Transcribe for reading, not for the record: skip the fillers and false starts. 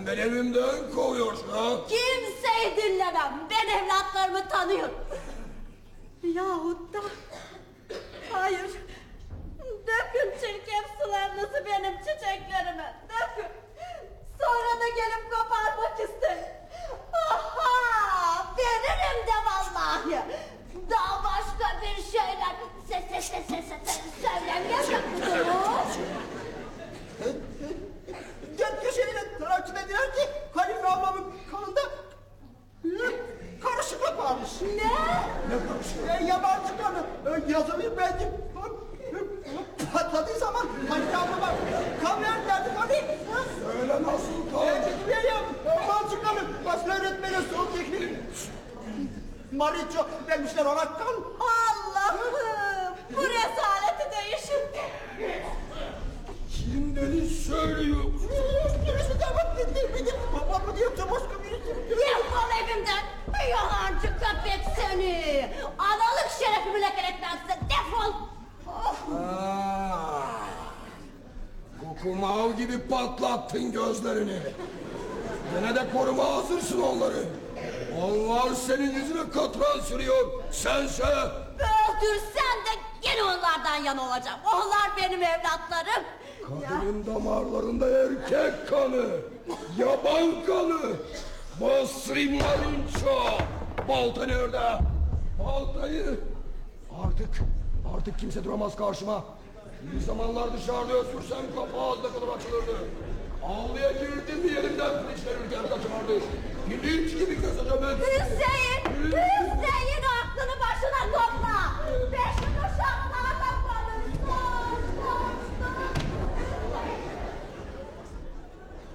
Sen beni evimden kovuyorsun ha? Kimseyi dinlemem. Ben evlatlarımı tanıyorum. Yahut da... Hayır. Dökün çirkef sularınızı benim çiçeklerime. Dökün. Sonra da gelip koparmak isteyin. Aha! Veririm de vallahi. Daha başka bir şeyler... Söylemeyecek misiniz? Dört köşeyle takip ediler ki Halife ablamın kanında karışıklık varmış. Ne? Ne karışık? Yabancı kanı. Yazılır belki. Patladığı zaman Halife ablama kan verdilerdi hani. Öyle nasıl kan? Yabancı kanı. Basın öğretmeni son teknik. Maricho vermişler ona kan. Allah'ım! Bu rezaleti değişin. Kim deli söylüyor? Birisi de bak dedi. Babamı diyor da başka birisi. Defol evimden! Yalancı köpek seni! Analık şerefimi lekeletmezse defol! Kukumav gibi patlattın gözlerini. Gene de koruma hazırsın onları. Onlar senin yüzüne katran sürüyor. Sense... Öldürsen de gene onlardan yana olacağım. Onlar benim evlatlarım. Kadının damarlarında erkek kanı. Yaban kanı. Basri Malinço. Balta nerede? Baltayı. Artık kimse duramaz karşıma. Bir zamanlar dışarıda ösürsem kapı ağzına kadar açılırdı. Avluya girdim bir yerimden kılıçlar ülken kaçardı. Piliç gibi keseceğim hepsini. Hüseyin! Hüseyin!